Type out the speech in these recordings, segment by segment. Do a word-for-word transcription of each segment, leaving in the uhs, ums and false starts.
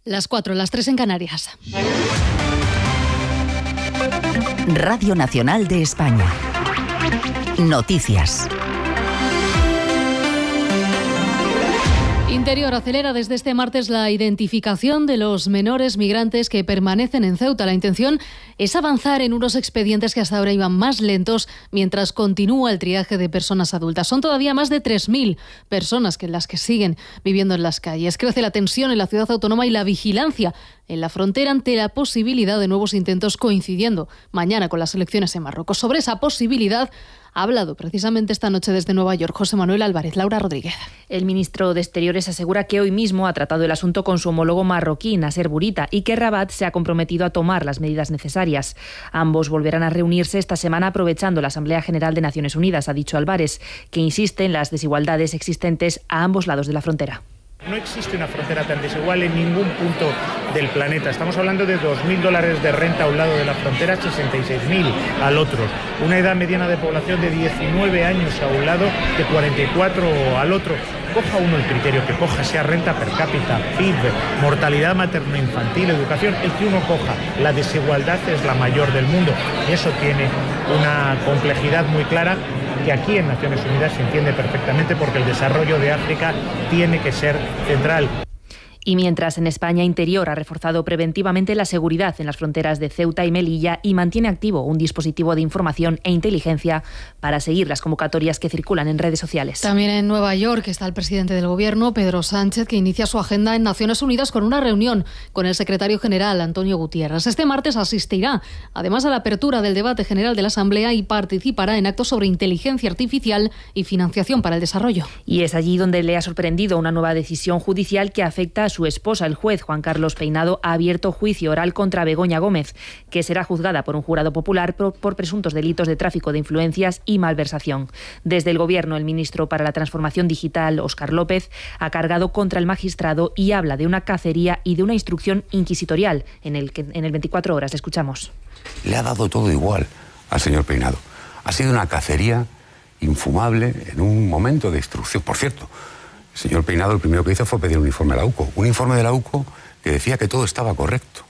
Las cuatro, las tres en Canarias. Radio Nacional de España. Noticias. Interior acelera desde este martes la identificación de los menores migrantes que permanecen en Ceuta. La intención es avanzar en unos expedientes que hasta ahora iban más lentos mientras continúa el triaje de personas adultas. Son todavía más de tres mil personas que las que siguen viviendo en las calles. Crece la tensión en la ciudad autónoma y la vigilancia en la frontera ante la posibilidad de nuevos intentos, coincidiendo mañana con las elecciones en Marruecos. Sobre esa posibilidad ha hablado precisamente esta noche desde Nueva York José Manuel Álvarez. Laura Rodríguez. El ministro de Exteriores asegura que hoy mismo ha tratado el asunto con su homólogo marroquí, Nasser Bourita, y que Rabat se ha comprometido a tomar las medidas necesarias. Ambos volverán a reunirse esta semana aprovechando la Asamblea General de Naciones Unidas, ha dicho Álvarez, que insiste en las desigualdades existentes a ambos lados de la frontera. No existe una frontera tan desigual en ningún punto del planeta. Estamos hablando de dos mil dólares de renta a un lado de la frontera, sesenta y seis mil al otro. Una edad mediana de población de diecinueve años a un lado, de cuarenta y cuatro al otro. Coja uno el criterio que coja, sea renta per cápita, P I B, mortalidad materno-infantil, educación, el que uno coja. La desigualdad es la mayor del mundo. Y eso tiene una complejidad muy clara que aquí en Naciones Unidas se entiende perfectamente, porque el desarrollo de África tiene que ser central. Y mientras en España Interior ha reforzado preventivamente la seguridad en las fronteras de Ceuta y Melilla y mantiene activo un dispositivo de información e inteligencia para seguir las convocatorias que circulan en redes sociales. También en Nueva York está el presidente del Gobierno, Pedro Sánchez, que inicia su agenda en Naciones Unidas con una reunión con el secretario general, Antonio Guterres. Este martes asistirá, además, a la apertura del debate general de la Asamblea y participará en actos sobre inteligencia artificial y financiación para el desarrollo. Y es allí donde le ha sorprendido una nueva decisión judicial que afecta a su esposa. El juez Juan Carlos Peinado ha abierto juicio oral contra Begoña Gómez, que será juzgada por un jurado popular por, por presuntos delitos de tráfico de influencias y malversación. Desde el Gobierno, el ministro para la Transformación Digital, Óscar López, ha cargado contra el magistrado y habla de una cacería y de una instrucción inquisitorial en el, que, en el veinticuatro horas. Le escuchamos. Le ha dado todo igual al señor Peinado. Ha sido una cacería infumable en un momento de instrucción. Por cierto, el señor Peinado lo primero que hizo fue pedir un informe a la U C O. Un informe de la U C O que decía que todo estaba correcto.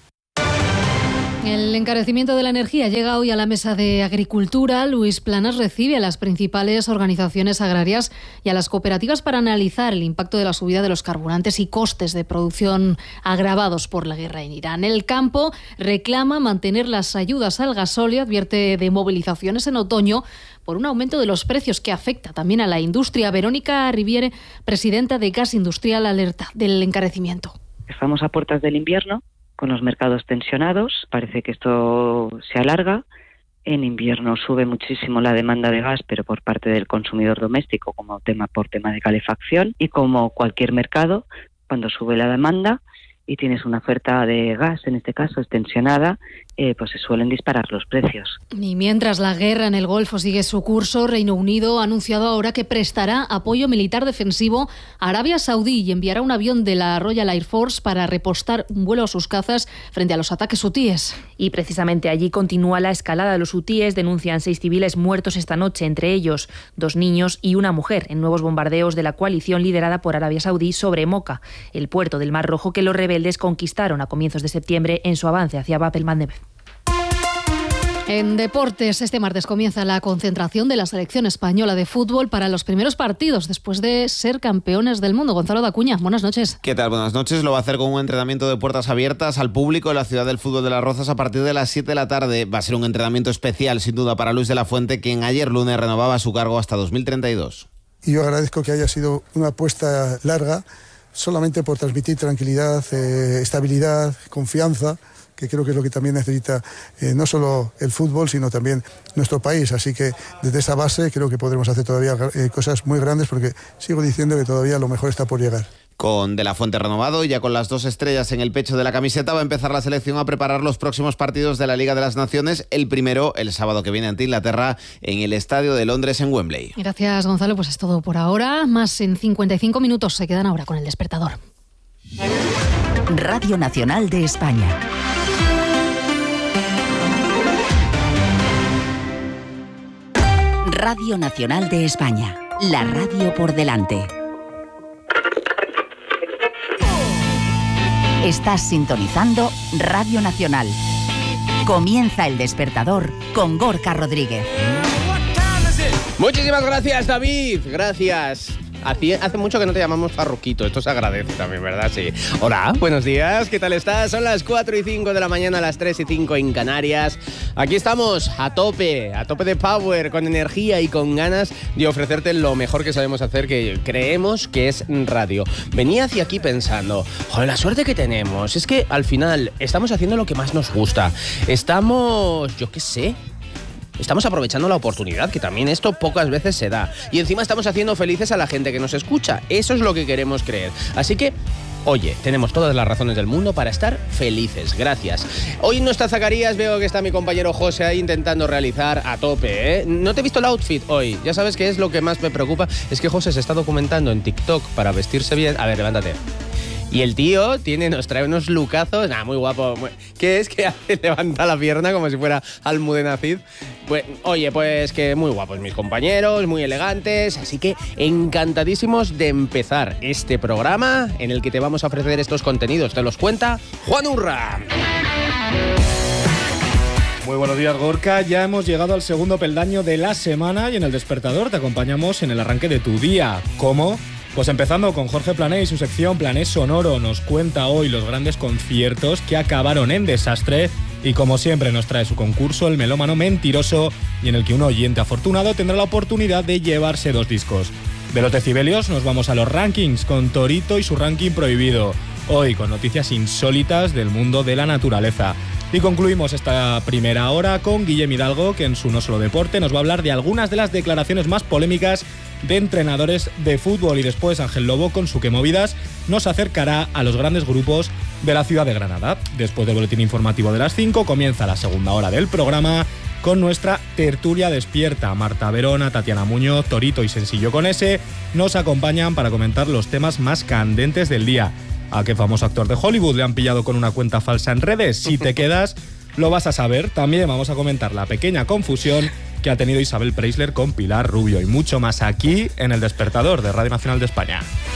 El encarecimiento de la energía llega hoy a la mesa de Agricultura. Luis Planas recibe a las principales organizaciones agrarias y a las cooperativas para analizar el impacto de la subida de los carburantes y costes de producción agravados por la guerra en Irán. El campo reclama mantener las ayudas al gasóleo, advierte de movilizaciones en otoño por un aumento de los precios que afecta también a la industria. Verónica Riviere, presidenta de Gas Industrial, alerta del encarecimiento. Estamos a puertas del invierno, con los mercados tensionados. Parece que esto se alarga. En invierno sube muchísimo la demanda de gas, pero por parte del consumidor doméstico, como tema por tema de calefacción. Y como cualquier mercado, cuando sube la demanda y tienes una oferta de gas, en este caso es tensionada, eh, pues se suelen disparar los precios. Y mientras la guerra en el Golfo sigue su curso, Reino Unido ha anunciado ahora que prestará apoyo militar defensivo a Arabia Saudí y enviará un avión de la Royal Air Force para repostar un vuelo a sus cazas frente a los ataques hutíes. Y precisamente allí continúa la escalada. Los hutíes denuncian seis civiles muertos esta noche, entre ellos dos niños y una mujer, en nuevos bombardeos de la coalición liderada por Arabia Saudí sobre Moca, el puerto del Mar Rojo que los rebeldes conquistaron a comienzos de septiembre en su avance hacia Bab el-Mandeb. En deportes, este martes comienza la concentración de la selección española de fútbol para los primeros partidos después de ser campeones del mundo. Gonzalo Dacuña, buenas noches. ¿Qué tal? Buenas noches. Lo va a hacer con un entrenamiento de puertas abiertas al público en la ciudad del fútbol de Las Rozas a partir de las siete de la tarde. Va a ser un entrenamiento especial, sin duda, para Luis de la Fuente, quien ayer lunes renovaba su cargo hasta dos mil treinta y dos. Y yo agradezco que haya sido una apuesta larga, solamente por transmitir tranquilidad, eh, estabilidad, confianza, que creo que es lo que también necesita eh, no solo el fútbol, sino también nuestro país. Así que desde esa base creo que podremos hacer todavía eh, cosas muy grandes, porque sigo diciendo que todavía lo mejor está por llegar. Con De la Fuente renovado y ya con las dos estrellas en el pecho de la camiseta, va a empezar la selección a preparar los próximos partidos de la Liga de las Naciones. El primero, el sábado que viene ante Inglaterra, en el Estadio de Londres en Wembley. Gracias, Gonzalo. Pues es todo por ahora. Más en cincuenta y cinco minutos. Se quedan ahora con El Despertador. Radio Nacional de España. Radio Nacional de España. La radio por delante. Estás sintonizando Radio Nacional. Comienza El Despertador con Gorka Rodríguez. Muchísimas gracias, David. Gracias. Hace, hace mucho que no te llamamos Farruquito, esto se agradece también, ¿verdad? Sí. Hola, buenos días, ¿qué tal estás? Son las cuatro y cinco de la mañana, las tres y cinco en Canarias. Aquí estamos, a tope, a tope de power, con energía y con ganas de ofrecerte lo mejor que sabemos hacer, que creemos que es radio. Venía hacia aquí pensando, joder, la suerte que tenemos, es que al final estamos haciendo lo que más nos gusta. Estamos, yo qué sé... Estamos aprovechando la oportunidad, que también esto pocas veces se da. Y encima estamos haciendo felices a la gente que nos escucha. Eso es lo que queremos creer. Así que, oye, tenemos todas las razones del mundo para estar felices. Gracias. Hoy no está Zacarías, veo que está mi compañero José ahí intentando realizar a tope, ¿eh? No te he visto el outfit hoy. Ya sabes que es lo que más me preocupa. Es que José se está documentando en TikTok para vestirse bien. A ver, levántate. Y el tío tiene, nos trae unos lookazos, nada, muy guapo. Muy, ¿qué es que hace? Levanta la pierna como si fuera Almudena Cid. Pues, oye, pues que muy guapos mis compañeros, muy elegantes. Así que encantadísimos de empezar este programa en el que te vamos a ofrecer estos contenidos. Te los cuenta Juan Urra. Muy buenos días, Gorka. Ya hemos llegado al segundo peldaño de la semana y en El Despertador te acompañamos en el arranque de tu día. ¿Cómo? Pues empezando con Jorge Plané y su sección Plané Sonoro. Nos cuenta hoy los grandes conciertos que acabaron en desastre y como siempre nos trae su concurso El Melómano Mentiroso, y en el que un oyente afortunado tendrá la oportunidad de llevarse dos discos. De los decibelios nos vamos a los rankings con Torito y su ranking prohibido. Hoy con noticias insólitas del mundo de la naturaleza. Y concluimos esta primera hora con Guillem Hidalgo, que en su No Solo Deporte nos va a hablar de algunas de las declaraciones más polémicas de entrenadores de fútbol. Y después Ángel Lobo, con su Qué Movidas, nos acercará a los grandes grupos de la ciudad de Granada. Después del boletín informativo de las cinco comienza la segunda hora del programa con nuestra tertulia despierta. Marta Verona, Tatiana Muñoz, Torito y Sencillo con S nos acompañan para comentar los temas más candentes del día. ¿A qué famoso actor de Hollywood le han pillado con una cuenta falsa en redes? Si te quedas, lo vas a saber. También vamos a comentar la pequeña confusión que ha tenido Isabel Preisler con Pilar Rubio y mucho más aquí en El Despertador de Radio Nacional de España.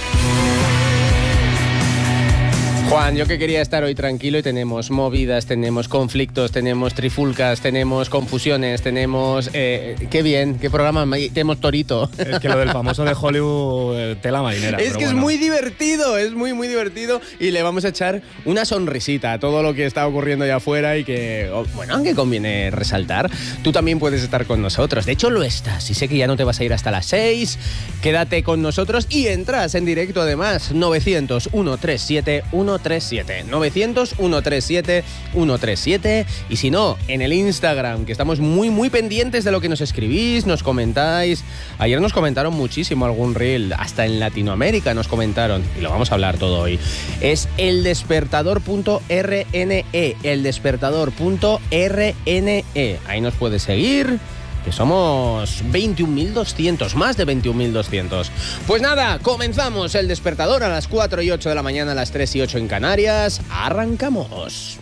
Juan, yo que quería estar hoy tranquilo y tenemos movidas, tenemos conflictos, tenemos trifulcas, tenemos confusiones, tenemos... Eh, qué bien, qué programa, tenemos Torito. Es que lo del famoso de Hollywood, eh, tela marinera. Es que bueno. Es muy divertido, es muy, muy divertido y le vamos a echar una sonrisita a todo lo que está ocurriendo allá afuera y que, oh, bueno, aunque conviene resaltar, tú también puedes estar con nosotros. De hecho, lo estás y sé que ya no te vas a ir hasta las seis. Quédate con nosotros y entras en directo además, novecientos, ciento treinta y siete, ciento treinta y siete, novecientos, ciento treinta y siete, ciento treinta y siete, y si no, en el Instagram, que estamos muy muy pendientes de lo que nos escribís, nos comentáis. Ayer nos comentaron muchísimo algún reel, hasta en Latinoamérica nos comentaron, y lo vamos a hablar todo hoy. Es eldespertador punto r n e, eldespertador punto r n e, ahí nos puedes seguir, que somos veintiún mil doscientos, más de veintiún mil doscientos. Pues nada, comenzamos El Despertador a las cuatro y ocho de la mañana, a las tres y ocho en Canarias. Arrancamos.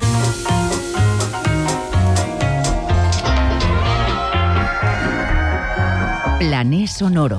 Plané Sonoro.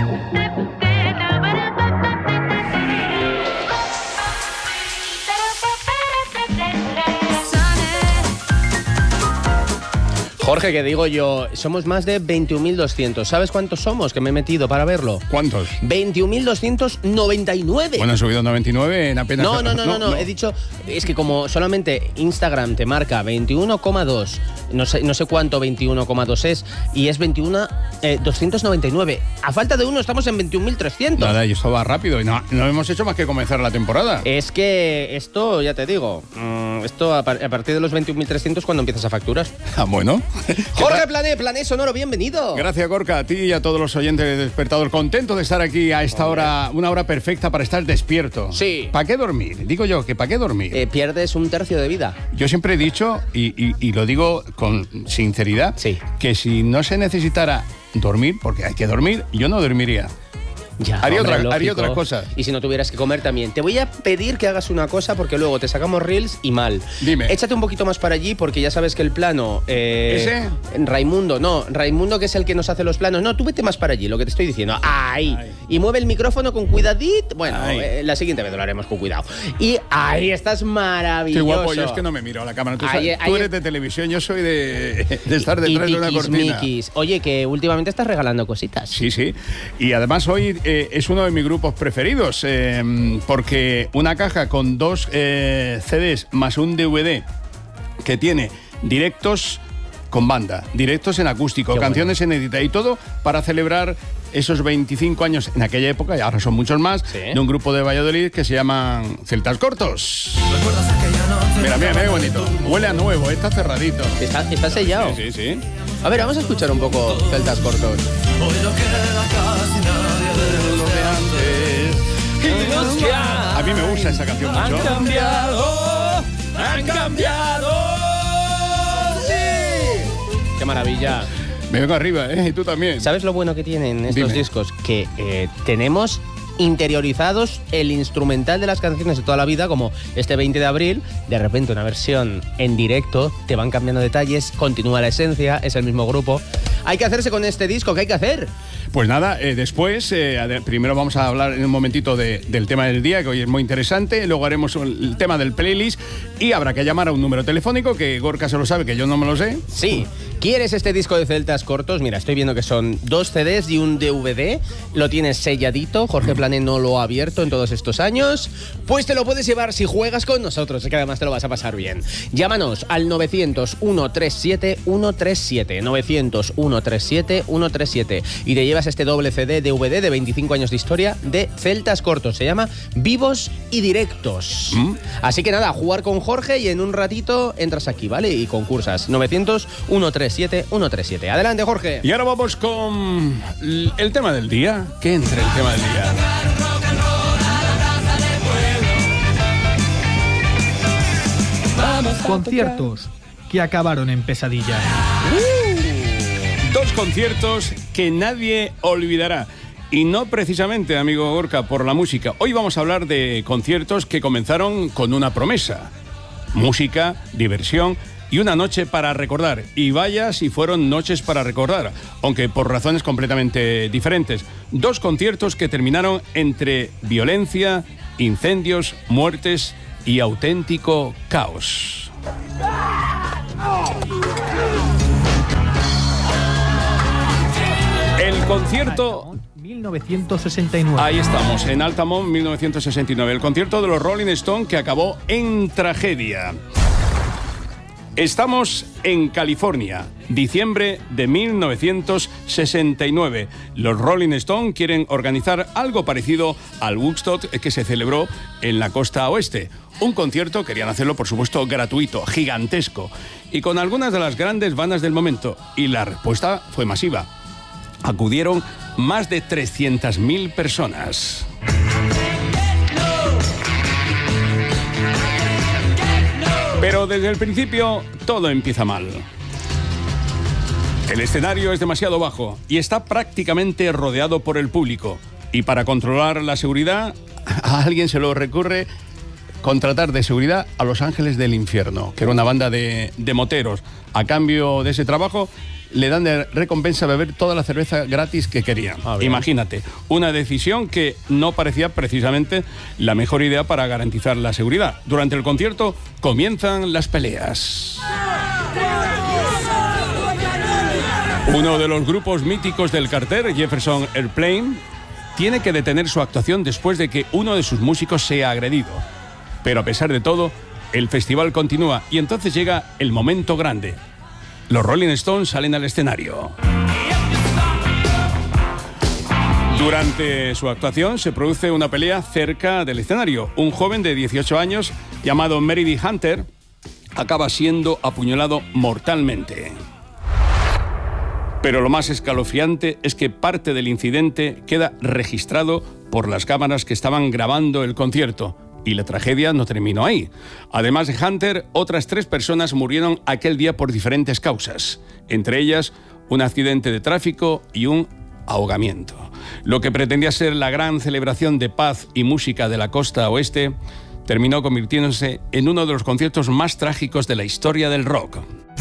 Jorge, que digo yo, somos más de veintiún mil doscientos. ¿Sabes cuántos somos? Que me he metido para verlo. ¿Cuántos? veintiún mil doscientos noventa y nueve. Bueno, he subido noventa y nueve en apenas... No, no, no, no, no, no. He dicho, es que como solamente Instagram te marca veintiuno coma dos, no sé, no sé cuánto veintiuno coma dos es, y es veintiuno mil doscientos noventa y nueve. A falta de uno estamos en veintiún mil trescientos. Nada, y esto va rápido, y no, no hemos hecho más que comenzar la temporada. Es que esto, ya te digo, esto a, par- a partir de los veintiún mil trescientos cuando empiezas a facturar. Ah, bueno. Jorge Plané, Plané Sonoro, bienvenido. Gracias, Gorka, a ti y a todos los oyentes de Despertador. Contento de estar aquí a esta Hombre. hora, una hora perfecta para estar despierto. Sí. ¿Para qué dormir? Digo yo, que ¿para qué dormir? Eh, pierdes un tercio de vida. Yo siempre he dicho, y, y, y lo digo con sinceridad, sí. que si no se necesitara dormir, porque hay que dormir, yo no dormiría. Ya, haría, hombre, otra, haría lógico. otras cosas. Y si no tuvieras que comer también. Te voy a pedir que hagas una cosa porque luego te sacamos reels y mal. Dime. Échate un poquito más para allí porque ya sabes que el plano... Eh, ¿Ese? Raimundo, no. Raimundo, que es el que nos hace los planos. No, tú vete más para allí, lo que te estoy diciendo. Ahí. Ay. Y mueve el micrófono con cuidadito. Bueno, Ay. eh, la siguiente vez lo haremos con cuidado. Y ahí estás maravilloso. Qué guapo, yo es que no me miro a la cámara. Tú, Ahí- sabes, ahí tú es- eres de televisión, yo soy de, de estar Y detrás de una cortina. tiquismiquis. Oye, que últimamente estás regalando cositas. Sí, sí. Y además hoy eh, es uno de mis grupos preferidos, eh, porque una caja con dos eh, C Ds más un D V D que tiene directos con banda, directos en acústico, Qué canciones en edita y todo para celebrar esos veinticinco años en aquella época, y ahora son muchos más, Sí. de un grupo de Valladolid que se llaman Celtas Cortos. Mira, mira, mira qué bonito. Huele a nuevo, está cerradito. Está, está sellado. Sí, sí, sí. A ver, vamos a escuchar un poco Celtas Cortos. A mí me gusta esa canción mucho. cambiado, han cambiado. ¡Sí! ¡Qué maravilla! Me vengo arriba, ¿eh? Y tú también. ¿Sabes lo bueno que tienen estos Dime. discos? Que eh, tenemos interiorizados el instrumental de las canciones de toda la vida, como este veinte de abril, de repente una versión en directo, te van cambiando detalles, continúa la esencia, es el mismo grupo. Hay que hacerse con este disco, ¿qué hay que hacer? Pues nada, eh, después, eh, ade- primero vamos a hablar en un momentito de- del tema del día, que hoy es muy interesante, luego haremos el tema del playlist y habrá que llamar a un número telefónico, que Gorka se lo sabe, que yo no me lo sé. Sí, ¿quieres este disco de Celtas Cortos? Mira, estoy viendo que son dos C Ds y un D V D. Lo tienes selladito, Jorge Plané no lo ha abierto en todos estos años. Pues te lo puedes llevar si juegas con nosotros, que además te lo vas a pasar bien. Llámanos al novecientos, ciento treinta y siete, ciento treinta y siete, novecientos, ciento treinta y siete, ciento treinta y siete y te llevas este doble C D D V D de veinticinco años de historia de Celtas Cortos. Se llama Vivos y Directos. ¿Mm? Así que nada, a jugar con Jorge y en un ratito entras aquí, ¿vale? Y concursas. novecientos, ciento treinta y siete, ciento treinta y siete. Adelante, Jorge. Y ahora vamos con l- el tema del día. ¿Qué entre el tema del día? Conciertos que acabaron en pesadilla. Dos conciertos que nadie olvidará. Y no precisamente, amigo Gorka, por la música. Hoy vamos a hablar de conciertos que comenzaron con una promesa. Música, diversión y una noche para recordar. Y vaya si fueron noches para recordar, aunque por razones completamente diferentes. Dos conciertos que terminaron entre violencia, incendios, muertes y auténtico caos. El concierto... mil novecientos sesenta y nueve. Ahí estamos, en Altamont, mil novecientos sesenta y nueve. El concierto de los Rolling Stones que acabó en tragedia. Estamos en California, diciembre de mil novecientos sesenta y nueve. Los Rolling Stones quieren organizar algo parecido al Woodstock que se celebró en la costa oeste. Un concierto, querían hacerlo por supuesto gratuito, gigantesco, y con algunas de las grandes bandas del momento. Y la respuesta fue masiva. Acudieron más de trescientas mil personas. Pero desde el principio todo empieza mal. El escenario es demasiado bajo y está prácticamente rodeado por el público. Y para controlar la seguridad, a alguien se le recurre contratar de seguridad a Los Ángeles del Infierno, que era una banda de, de moteros. A cambio de ese trabajo, le dan de recompensa beber toda la cerveza gratis que querían. Ah, bien. Imagínate, una decisión que no parecía precisamente la mejor idea para garantizar la seguridad. Durante el concierto comienzan las peleas. Uno de los grupos míticos del cartel, Jefferson Airplane, tiene que detener su actuación después de que uno de sus músicos sea agredido. Pero a pesar de todo, el festival continúa y entonces llega el momento grande. Los Rolling Stones salen al escenario. Durante su actuación se produce una pelea cerca del escenario. Un joven de dieciocho años llamado Meredith Hunter acaba siendo apuñalado mortalmente. Pero lo más escalofriante es que parte del incidente queda registrado por las cámaras que estaban grabando el concierto. Y la tragedia no terminó ahí. Además de Hunter, otras tres personas murieron aquel día por diferentes causas. Entre ellas, un accidente de tráfico y un ahogamiento. Lo que pretendía ser la gran celebración de paz y música de la costa oeste terminó convirtiéndose en uno de los conciertos más trágicos de la historia del rock.